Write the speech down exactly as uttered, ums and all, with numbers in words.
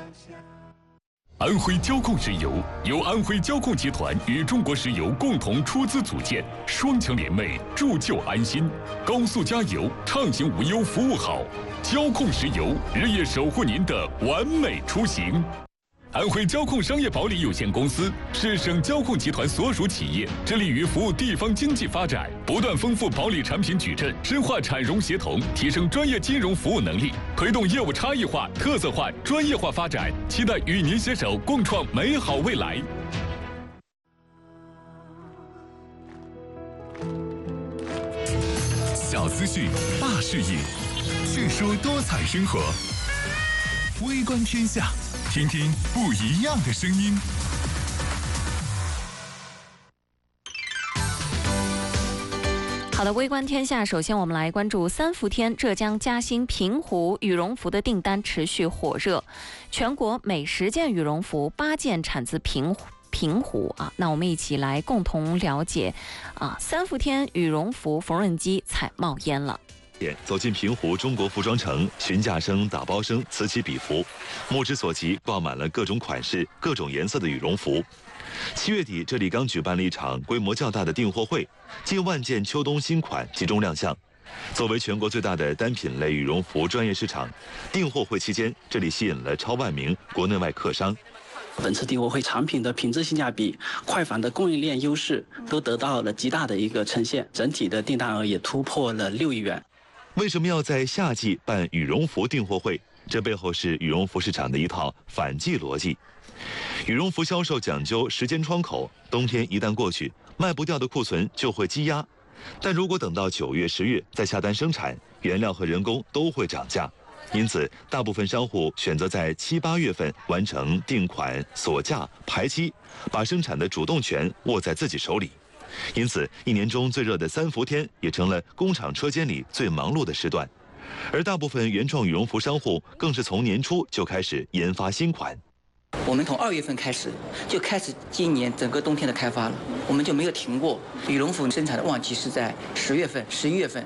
安徽交控石油由安徽交控集团与中国石油共同出资组建，双强联袂，铸就安心。高速加油，畅行无忧，服务好。交控石油日夜守护您的完美出行。安徽交控商业保理有限公司是省交控集团所属企业，致力于服务地方经济发展，不断丰富保理产品矩阵，深化产融协同，提升专业金融服务能力，推动业务差异化、特色化、专业化发展。期待与您携手共创美好未来。 小资讯，大视野，叙说多彩生活，微观天下。听听不一样的声音。 好的，微观天下，首先我们来关注三伏天，浙江嘉兴平湖羽绒服的订单持续火热，全国每十件羽绒服八件产自平湖。平湖啊，那我们一起来共同了解啊，三伏天羽绒服缝纫机采冒烟了。 走进平湖中国服装城，询价声、打包声此起彼伏，目之所及挂满了各种款式、各种颜色的羽绒服。七月底，这里刚举办了一场规模较大的订货会，近万件秋冬新款集中亮相。作为全国最大的单品类羽绒服专业市场，订货会期间，这里吸引了超万名国内外客商。 本次订货会产品的品质性价比、快反的供应链优势都得到了极大的一个呈现，整体的订单额也突破了六亿元。 为什么要在夏季办羽绒服订货会？这背后是羽绒服市场的一套反季逻辑。羽绒服销售讲究时间窗口，冬天一旦过去，卖不掉的库存就会积压。但如果等到九月、十月再下单生产，原料和人工都会涨价。因此，大部分商户选择在七八月份完成订款、锁价、排期，把生产的主动权握在自己手里。因此，一年中最热的三伏天也成了工厂车间里最忙碌的时段，而大部分原创羽绒服商户更是从年初就开始研发新款。 我们从二月份开始就开始今年整个冬天的开发了，我们就没有停过。羽绒服生产的旺季是在十月份、十一月份。